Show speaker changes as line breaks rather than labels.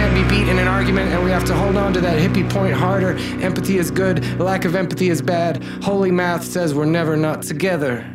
can't be beat in an argument, and we have to hold on to that hippie point harder. Empathy is good, lack of empathy is bad. Holy math says we're never not together.